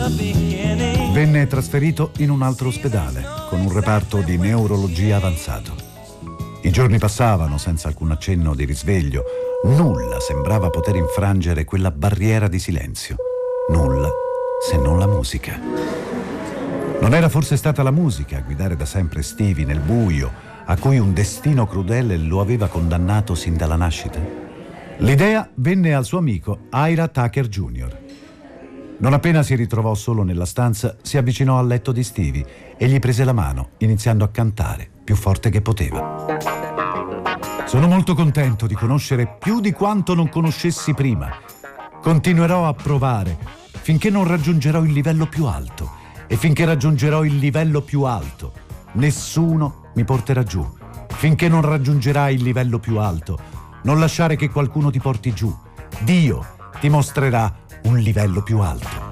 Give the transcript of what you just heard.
Venne trasferito in un altro ospedale, con un reparto di neurologia avanzato. I giorni passavano senza alcun accenno di risveglio. Nulla sembrava poter infrangere quella barriera di silenzio. Nulla, se non la musica. Non era forse stata la musica a guidare da sempre Stevie nel buio, a cui un destino crudele lo aveva condannato sin dalla nascita? L'idea venne al suo amico Ira Tucker Jr. Non appena si ritrovò solo nella stanza, si avvicinò al letto di Stevie e gli prese la mano, iniziando a cantare più forte che poteva. Sono molto contento di conoscere più di quanto non conoscessi prima. Continuerò a provare finché non raggiungerò il livello più alto. E finché raggiungerò il livello più alto, nessuno mi porterà giù. Finché non raggiungerai il livello più alto, non lasciare che qualcuno ti porti giù. Dio ti mostrerà un livello più alto.